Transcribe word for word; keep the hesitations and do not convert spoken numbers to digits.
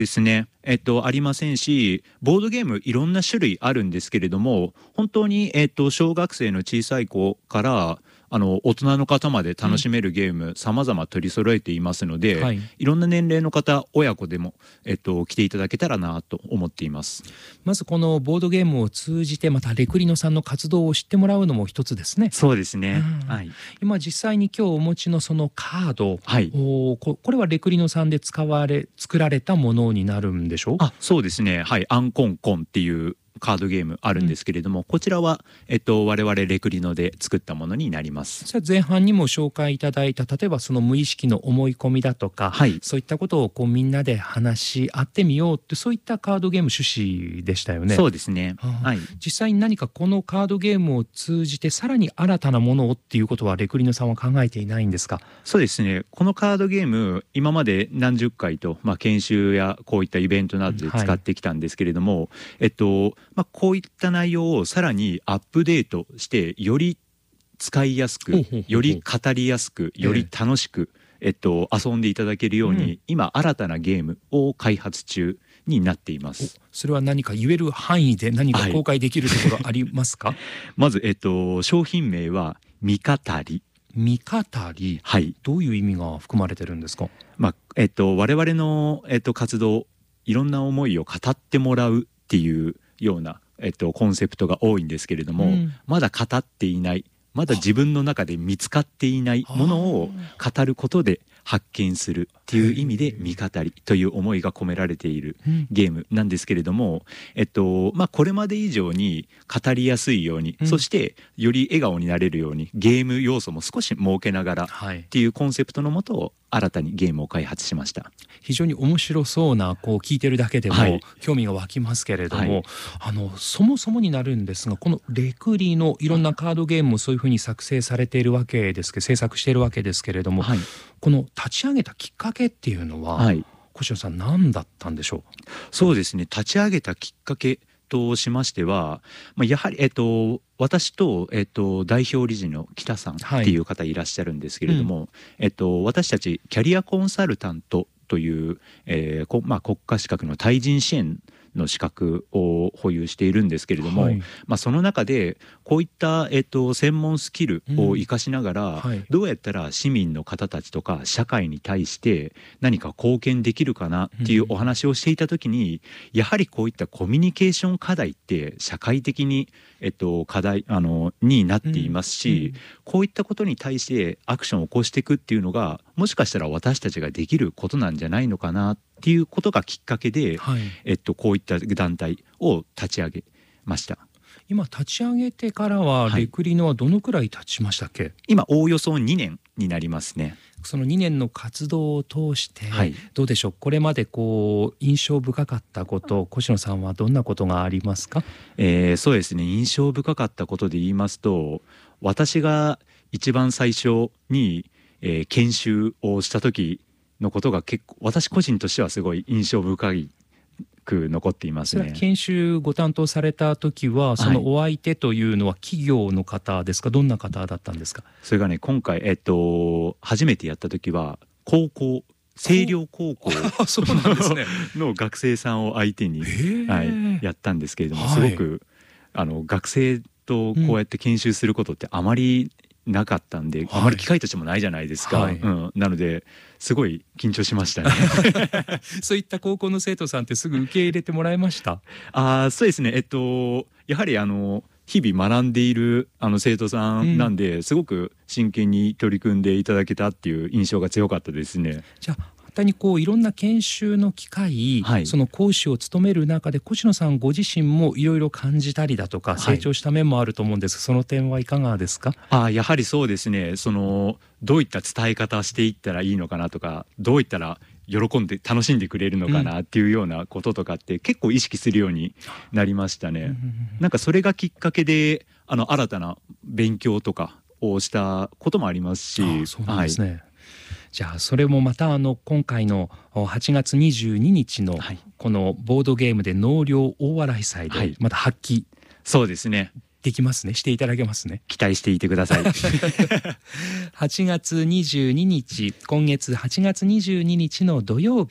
ですね、えっと、ありませんし、ボードゲームいろんな種類あるんですけれども、本当に、えっと、小学生の小さい子からあの大人の方まで楽しめるゲーム、様々取り揃えていますので、 はい、 いろんな年齢の方、親子でも、えっと、来ていただけたらなと思っています。 まずこのボードゲームを通じてまたレクリノさんの活動を知ってもらうのも一つですね。 そうですね、 うん、 はい、 今実際に今日お持ちのそのカード、 はい、 おここれはレクリノさんで使われ作られたものになるんでしょう。 あ、そうですね、はい、アンコンコンっていうカードゲームあるんですけれども、うん、こちらは、えっと、我々レクリノで作ったものになります。 それは前半にも紹介いただいた、例えばその無意識の思い込みだとか、 はい、 そういったことをこうみんなで話し合ってみようって、そういったカードゲーム趣旨でしたよね。 そうですね、はい、 実際に何かこのカードゲームを通じてさらに新たなものをっていうことはレクリノさんは考えていないんですか？ そうですね、このカードゲーム今まで何十回と、まあ、研修やこういったイベントなどで使ってきたんですけれども、はい、えっとまあ、こういった内容をさらにアップデートしてより使いやすく、より語りやすく、より楽しく、えっと、遊んでいただけるように、うん、今新たなゲームを開発中になっています。 それは何か言える範囲で何か公開できるところありますか？はい、 まず、えっと、商品名はミカタリ。 ミカタリ、 はい、 どういう意味が含まれてるんですか？ まあえっと、我々の、えっと、活動、いろんな思いを語ってもらうっていうような、えっと、コンセプトが多いんですけれども、うん、まだ語っていない、まだ自分の中で見つかっていないものを語ることで発見するっていう意味でミカタリという思いが込められているゲームなんですけれども、えっとまあ、これまで以上に語りやすいように、うん、そしてより笑顔になれるようにゲーム要素も少し設けながらっていうコンセプトのもと新たにゲームを開発しました。 非常に面白そうな、こう聞いてるだけでも興味が湧きますけれども、はい、あのそもそもになるんですが、このレクリのいろんなカードゲームもそういうふうに作成されているわけですけど、制作しているわけですけれども、はい、この立ち上げたきっかけっていうのは、はい、越野さん何だったんでしょう？ そうですね、立ち上げたきっかけとしましては、まあ、やはり、えっと、私と、えっと、代表理事の北さんっていう方いらっしゃるんですけれども、はい、うん、えっと、私たちキャリアコンサルタントという、えーこまあ、国家資格の対人支援の資格を保有しているんですけれども、はい、まあ、その中でこういった、えっと、専門スキルを生かしながら、うん、はい、どうやったら市民の方たちとか社会に対して何か貢献できるかなっていうお話をしていた時に、うん、やはりこういったコミュニケーション課題って社会的に、えっと、課題あのになっていますし、うんうん、こういったことに対してアクションを起こしていくっていうのがもしかしたら私たちができることなんじゃないのかなっていうことがきっかけで、はい、えっと、こういった団体を立ち上げました。 今立ち上げてからはレクリノはどのくらい経ちましたっけ？はい、 今おおよそにねんになりますね。 そのにねんの活動を通して、はい、どうでしょう、これまでこう印象深かったこと、越野さんはどんなことがありますか？ えー、そうですね、印象深かったことで言いますと、私が一番最初に、えー、研修をした時のことが結構私個人としてはすごい印象深いく残っていますね。 それは研修ご担当された時はそのお相手というのは企業の方ですか？どんな方だったんですか？ それがね、今回、えっと、初めてやった時は高校星稜高校そうなんですねの学生さんを相手に、はい、やったんですけれども、すごく、はい、あの学生とこうやって研修することってあまりなかったんで、うん、あまり機会としてもないじゃないですか、はい、うん、なのですごい緊張しましたねそういった高校の生徒さんってすぐ受け入れてもらえました？ あ、そうですね、えっとやはりあの日々学んでいるあの生徒さんなんで、うん、すごく真剣に取り組んでいただけたっていう印象が強かったですね。 じゃあ本当にこういろんな研修の機会、はい、その講師を務める中で越野さんご自身もいろいろ感じたりだとか成長した面もあると思うんです、はい、その点はいかがですか？ あ、やはりそうですね、そのどういった伝え方していったらいいのかなとか、どういったら喜んで楽しんでくれるのかなっていうようなこととかって結構意識するようになりましたね、うん、なんかそれがきっかけであの新たな勉強とかをしたこともありますし。 あ、そうなんですね、はい、じゃあそれもまたあの今回のはちがつにじゅうににちのこのボードゲームで納涼大笑い祭でまた発揮、はい、 そうですね、 できますね、していただけますね。 期待していてくださいはちがつにじゅうににち、今月はちがつにじゅうににちの土曜日